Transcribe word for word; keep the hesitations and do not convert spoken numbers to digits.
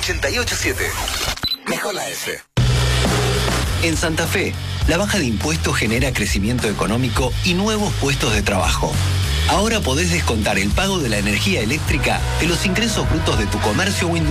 ochenta y ocho siete. Mejor la F. En Santa Fe, la baja de impuestos genera crecimiento económico y nuevos puestos de trabajo. Ahora podés descontar el pago de la energía eléctrica de los ingresos brutos de tu comercio o industria.